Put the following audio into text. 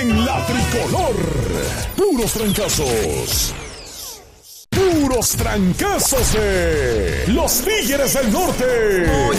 en la tricolor. Puros trancazos. Puros trancazos de los Tigres del Norte.